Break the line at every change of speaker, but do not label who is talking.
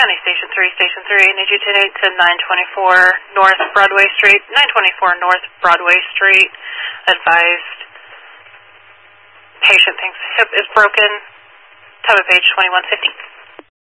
County Station 3, need you today to 924 North Broadway Street. 924 North Broadway Street. Advised patient thinks hip is broken. Time of age 2150.